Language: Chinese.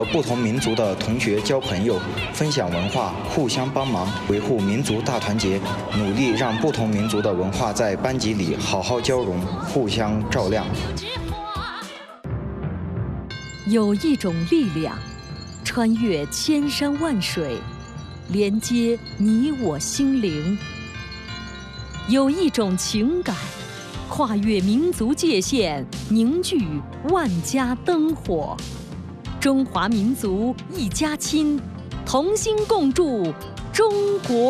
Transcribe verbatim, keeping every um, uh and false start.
不同民族的同学交朋友，分享文化，互相帮忙，维护民族大团结，努力让不同民族的文化在班级里好好交融，互相照亮。 有一种力量，穿越千山万水，连接你我心灵；有一种情感，跨越民族界限，凝聚万家灯火。中华民族一家亲，同心共筑中国。